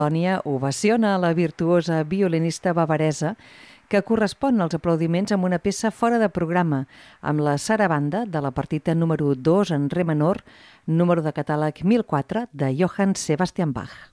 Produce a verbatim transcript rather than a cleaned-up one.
Polònia ovaciona la virtuosa violinista bavaresa que correspon als aplaudiments amb una peça fora de programa, amb la sarabanda de la partita número dos en re menor, número de catàleg mil quatre de Johann Sebastian Bach.